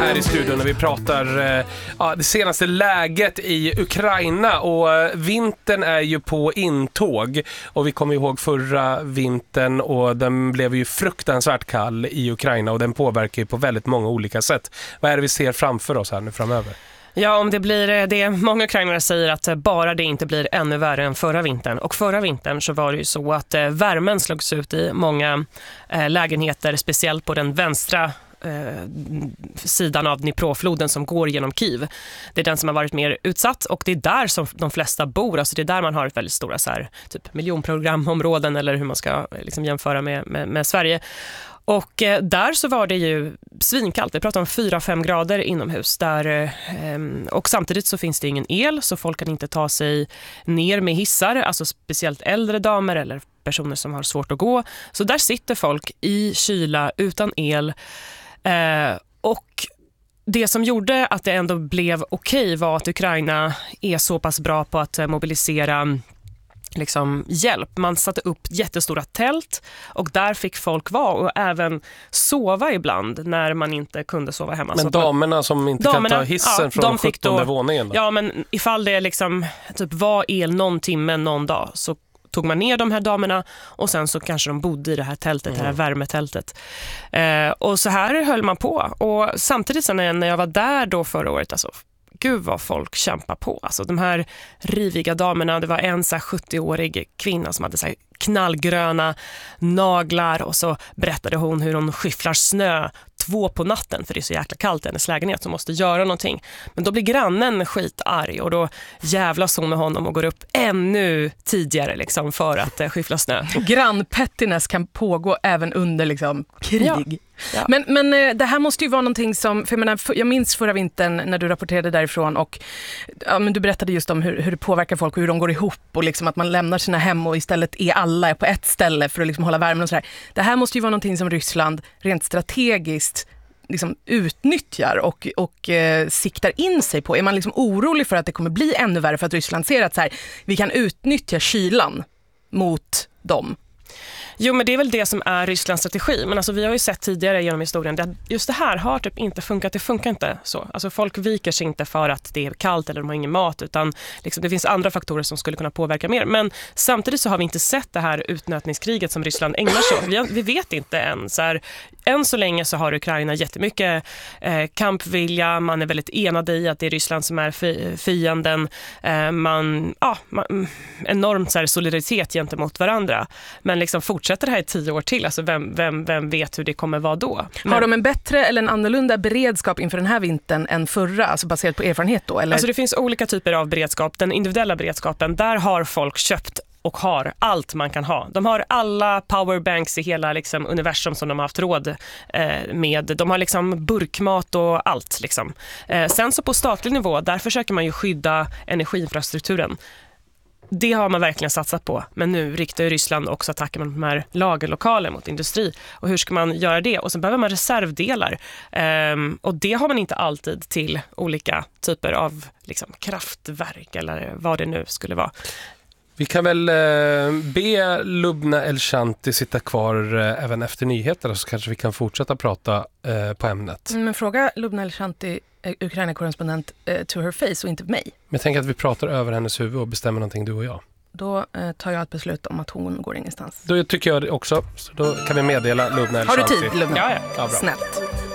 här i studion när vi pratar det senaste läget i Ukraina, och vintern är ju på intåg, och vi kommer ihåg förra vintern, och den blev ju fruktansvärt kall i Ukraina, och den påverkar ju på väldigt många olika sätt. Vad är det vi ser framför oss här nu framöver? Ja, om det blir det, många ukrainare säger att bara det inte blir ännu värre än förra vintern. Och förra vintern så var det ju så att värmen slogs ut i många lägenheter, speciellt på den vänstra sidan av Dniprofloden som går genom Kiev. Det är den som har varit mer utsatt, och det är där som de flesta bor. Alltså det är där man har ett väldigt stora så här, typ miljonprogramområden, eller hur man ska liksom jämföra med Sverige. Och där så var det ju svinkallt. Vi pratar om 4-5 grader inomhus där, och samtidigt så finns det ingen el, så folk kan inte ta sig ner med hissar, alltså speciellt äldre damer eller personer som har svårt att gå. Så där sitter folk i kyla utan el. Och det som gjorde att det ändå blev okej var att Ukraina är så pass bra på att mobilisera liksom hjälp. Man satte upp jättestora tält, och där fick folk vara och även sova ibland när man inte kunde sova hemma. Men damerna som inte kan ta hissen från 17:e våningen då? Ja, men ifall det liksom typ var el någon timme någon dag, så tog man ner de här damerna, och sen så kanske de bodde i det här tältet, det här värmetältet. Och så här höll man på. Och samtidigt sen när jag var där då förra året, alltså gud vad folk kämpar på. Alltså de här riviga damerna, det var en så här 70-årig kvinna som hade så här knallgröna naglar, och så berättade hon hur hon skyfflar snö 2 på natten, för det är så jäkla kallt i hennes lägenhet, som måste göra någonting. Men då blir grannen skitarg, och då jävlas hon med honom och går upp ännu tidigare liksom, för att skyffla snö. Grannpettiness kan pågå även under liksom, krig. Ja. Men det här måste ju vara någonting som, för jag minns förra vintern när du rapporterade därifrån, och men du berättade just om hur det påverkar folk och hur de går ihop, och liksom att man lämnar sina hem och istället är alla på ett ställe för att liksom hålla värmen och sådär. Det här måste ju vara någonting som Ryssland rent strategiskt liksom utnyttjar och siktar in sig på. Är man liksom orolig för att det kommer bli ännu värre för att Ryssland ser att så här, vi kan utnyttja kylan mot dem? Jo, men det är väl det som är Rysslands strategi. Men alltså, vi har ju sett tidigare genom historien att just det här har typ inte funkat. Det funkar inte så. Alltså, folk viker sig inte för att det är kallt eller de har ingen mat, utan liksom, det finns andra faktorer som skulle kunna påverka mer. Men samtidigt så har vi inte sett det här utnötningskriget som Ryssland ägnar sig åt. Vi vet inte än. Så här, än så länge så har Ukraina jättemycket kampvilja. Man är väldigt enade i att det är Ryssland som är fienden. Enormt så här, solidaritet gentemot varandra. Men liksom fortsätter det här i 10 år till, alltså vem vet hur det kommer vara då? Har de en bättre eller en annorlunda beredskap inför den här vintern än förra, alltså baserat på erfarenhet då? Eller? Alltså det finns olika typer av beredskap. Den individuella beredskapen, där har folk köpt och har allt man kan ha. De har alla powerbanks i hela liksom, universum som de har haft råd med. De har liksom burkmat och allt. Liksom. Sen så på statlig nivå, där försöker man ju skydda energiinfrastrukturen. Det har man verkligen satsat på. Men nu riktar ju Ryssland också attacker mot de här lagerlokaler mot industri. Och hur ska man göra det? Och sen behöver man reservdelar. Och det har man inte alltid till olika typer av liksom, kraftverk eller vad det nu skulle vara. Vi kan väl be Lubna El-Shanti sitta kvar även efter nyheterna, så kanske vi kan fortsätta prata på ämnet. Men fråga Lubna El-Shanti, Ukraina-korrespondent, to her face och inte mig. Men jag tänker att vi pratar över hennes huvud och bestämmer någonting, du och jag. Då tar jag ett beslut om att hon går ingenstans. Då tycker jag det också. Så då kan vi meddela Lubna El-Shanti. Har du tid, Lubna? Ja. Ja, bra. Snällt.